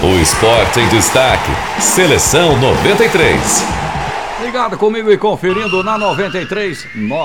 O esporte em destaque. Seleção 93. Ligado comigo e conferindo na 93,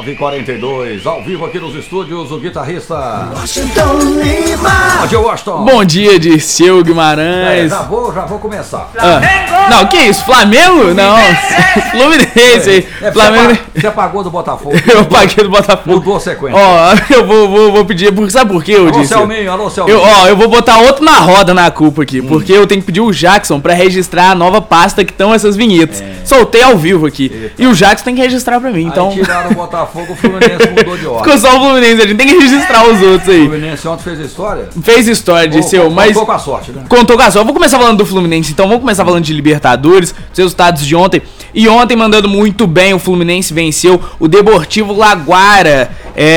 9h42, ao vivo aqui nos estúdios, o guitarrista Washington Lima. Bom dia, Washington. Bom dia, Dirceu Guimarães. Já vou começar. Não, que isso? Flamengo? Não. Fluminense aí. Flamengo. Você pagou do Botafogo. Eu paguei do Botafogo. Mudou a sequência. Ó, eu vou pedir, sabe por quê, eu disse? Alô, Selminho. Eu vou botar outro na roda na culpa aqui, porque eu tenho que pedir o Jackson pra registrar a nova pasta que estão essas vinhetas. Soltei ao vivo aqui. Eita. E o Jackson tem que registrar pra mim, então... Aí tiraram o Botafogo, o Fluminense mudou de ordem. Ficou só o Fluminense, a gente tem que registrar os outros aí. O Fluminense ontem fez história? Fez história, Dirceu, mas... Contou com a sorte, né? Contou com a sorte. Eu vou começar falando do Fluminense, então vamos começar falando de Libertadores, os resultados de ontem. E ontem, mandando muito bem, o Fluminense venceu o Deportivo Laguara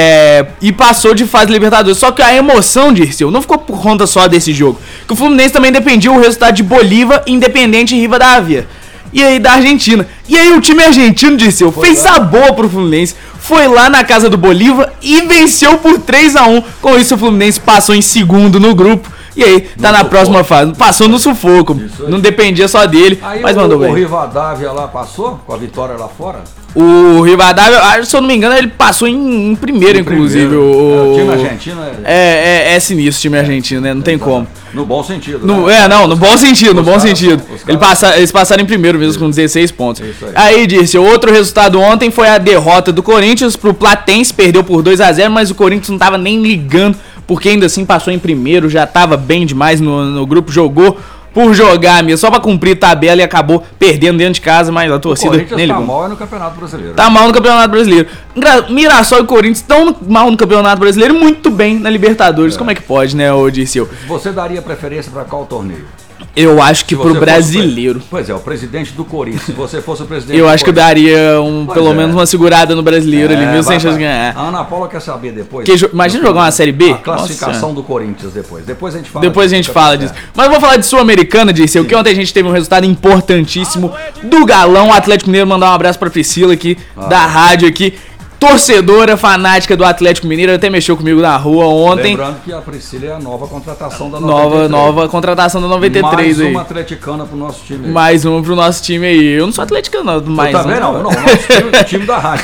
e passou de fase Libertadores. Só que a emoção, Dirceu, não ficou por conta só desse jogo. Que o Fluminense também dependia do resultado de Bolívar, Independente e Rivadavia. E aí da Argentina. E aí o time argentino, Dirceu, fez sabor pro Fluminense. Foi lá na casa do Bolívar e venceu por 3-1. Com isso o Fluminense passou em segundo no grupo. E aí, tá na próxima fase. Passou no sufoco. Não dependia só dele, aí mas mandou bem. O Rivadavia lá passou, com a vitória lá fora? O Rivadavia, se eu não me engano, ele passou em primeiro, inclusive. O time argentino é sinistro o time argentino, né? Não tem como. No bom sentido. No bom sentido. Eles passaram em primeiro mesmo com 16 pontos. Aí, disse, outro resultado ontem foi a derrota do Corinthians pro Platense, perdeu por 2-0, mas o Corinthians não tava nem ligando, porque ainda assim passou em primeiro, já tava bem demais no grupo, jogou por jogar mesmo, só pra cumprir tabela e acabou perdendo dentro de casa, mas a torcida nem ligou. Tá mal no Campeonato Brasileiro. Tá mal no Campeonato Brasileiro. Mirassol e Corinthians estão mal no Campeonato Brasileiro e muito bem na Libertadores. Como é que pode, né, ô Dirceu? Você daria preferência pra qual torneio? Eu acho que pro brasileiro. Pois é, o presidente do Corinthians. Se você fosse o presidente eu acho que eu daria pelo menos uma segurada no brasileiro ali, mesmo sem chance de ganhar. A Ana Paula quer saber depois. Imagina jogar uma Série B? A classificação do Corinthians depois. Depois a gente fala. Disso. Mas eu vou falar de Sul-Americana, Dirceu, que ontem a gente teve um resultado importantíssimo do Galão. O Atlético Mineiro, mandar um abraço pra Priscila aqui, da rádio aqui. Torcedora fanática do Atlético Mineiro, até mexeu comigo na rua ontem. Lembrando que a Priscila é a nova contratação da 93. Nova contratação da 93 mais aí. Mais uma atleticana pro nosso time aí. Mais uma pro nosso time aí. Eu não sou atleticano, mais eu também não. O nosso time da rádio.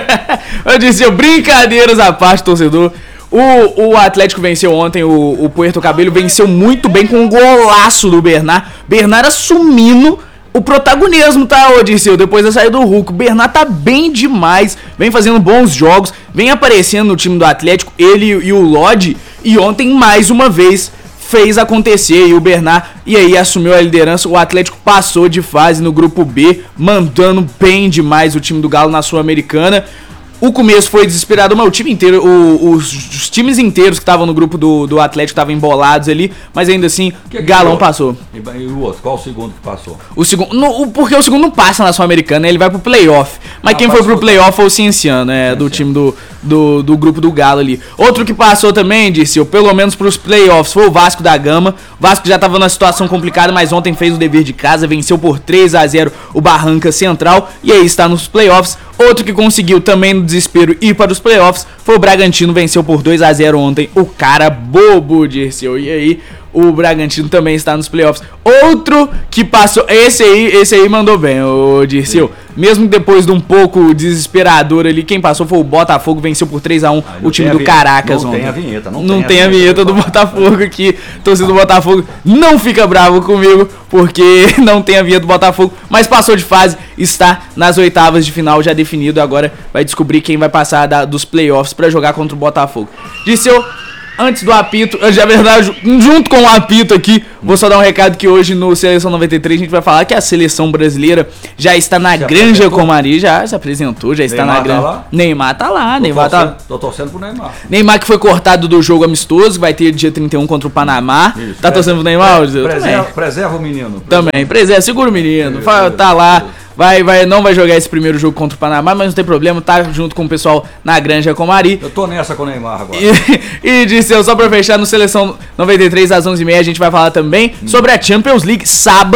Eu disse, brincadeiras à parte, torcedor. O Atlético venceu ontem, o Puerto Cabello venceu muito bem com um golaço do Bernard. Bernard assumindo o protagonismo, tá, Dirceu? Depois da saída do Hulk, o Bernard tá bem demais, vem fazendo bons jogos, vem aparecendo no time do Atlético, ele e o Lodge, e ontem mais uma vez fez acontecer, e o Bernard, e aí assumiu a liderança. O Atlético passou de fase no grupo B, mandando bem demais o time do Galo na Sul-Americana. O começo foi desesperado, mas o time inteiro, os times inteiros que estavam no grupo do Atlético estavam embolados ali, mas ainda assim, Galão passou. E o outro? Qual o segundo que passou? O segundo, porque o segundo não passa na Sul-Americana, ele vai pro playoff. Mas quem foi pro playoff foi o Cienciano, do time do grupo do Galo ali. Outro que passou também, disse, pelo menos pros playoffs, foi o Vasco da Gama. O Vasco já tava numa situação complicada, mas ontem fez o dever de casa, venceu por 3-0 o Barranca Central, e aí está nos playoffs. Outro que conseguiu também no desespero ir para os playoffs foi o Bragantino, venceu por 2-0 ontem, o cara bobo, Dirceu. E aí o Bragantino também está nos playoffs. Outro que passou, esse aí mandou bem, o Dirceu. Mesmo depois de um pouco desesperador ali, quem passou foi o Botafogo, venceu por 3-1 o time do Caracas ontem. Não tem a vinheta do Botafogo aqui. Torcida do Botafogo não fica bravo comigo, porque não tem a vinheta do Botafogo, mas passou de fase, está nas oitavas de final, já definido. Agora vai descobrir quem vai passar dos playoffs para jogar contra o Botafogo. Dirceu, antes do apito, já verdade, junto com o apito aqui, vou só dar um recado que hoje no Seleção 93 a gente vai falar que a seleção brasileira já está na Granja Comari, já se apresentou, já está na Granja. Tá Neymar tá lá, Tô torcendo pro Neymar. Neymar que foi cortado do jogo amistoso, vai ter dia 31 contra o Panamá. Isso, tá torcendo pro Neymar? Preserva o menino. Também, segura o menino, tá lá. Não vai jogar esse primeiro jogo contra o Panamá, mas não tem problema, tá junto com o pessoal na Granja Comari. Eu tô nessa com o Neymar agora. E disse, só pra fechar, no Seleção 93 às 11h30 a gente vai falar também sobre a Champions League. Sábado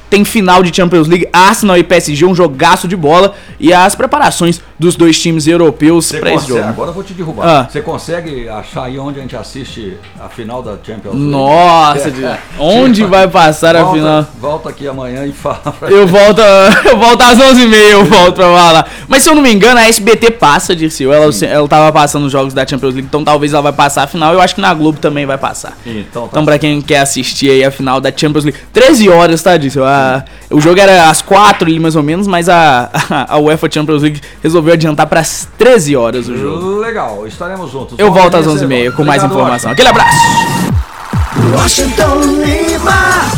tem final de Champions League, Arsenal e PSG, um jogaço de bola, e as preparações dos dois times europeus para esse jogo. Agora eu vou te derrubar. Você consegue achar aí onde a gente assiste a final da Champions League? Nossa, onde vai passar a final? Volta aqui amanhã e fala. Eu volto às 11h30, eu volto pra falar. Mas se eu não me engano, a SBT passa, Dirceu. Ela tava passando os jogos da Champions League, então talvez ela vai passar a final. Eu acho que na Globo também vai passar. Então pra quem quer assistir aí a final da Champions League, 13 horas, tá, Dirceu? O jogo era às 4 ali mais ou menos, mas a UEFA Champions League resolveu adiantar para as 13 horas o jogo. Legal, estaremos juntos. Eu volto às 11h30 com mais informação. Aquele abraço. Washington Lima.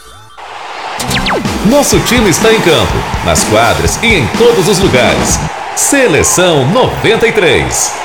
Nosso time está em campo, nas quadras e em todos os lugares. Seleção 93.